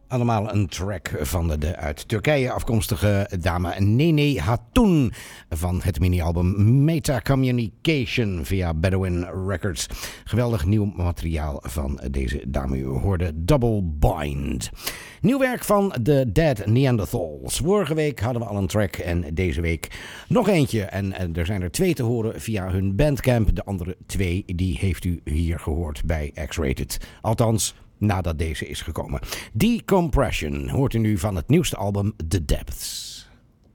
Allemaal een track van de uit Turkije afkomstige dame Nene Hatun van het mini-album Meta Communication via Bedouin Records. Geweldig nieuw materiaal van deze dame. U hoorde Double Bind. Nieuw werk van The Dead Neanderthals. Vorige week hadden we al een track en deze week nog eentje. En er zijn er 2 te horen via hun Bandcamp. De andere 2 die heeft u hier gehoord bij X-Rated. Althans, nadat deze is gekomen. Decompression hoort u nu van het nieuwste album The Depths.